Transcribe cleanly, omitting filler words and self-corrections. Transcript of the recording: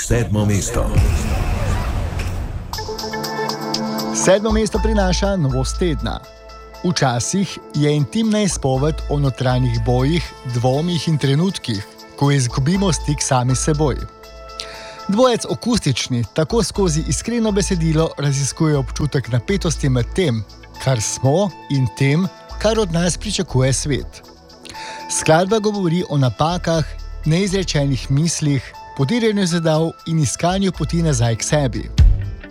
Sedmo mesto. Sedmo mesto prinaša novost tedna. Včasih je intimna izpoved o notranjih bojih, dvomih in trenutkih, ko izgubimo stik sami s seboj. Dvojec akustični tako skozi iskreno besedilo raziskuje občutek napetosti med tem, kar smo, in tem, kar od nas pričakuje svet. Skladba govori o napakah, neizrečenih mislih, podirjanju zadev in iskanju poti nazaj k sebi.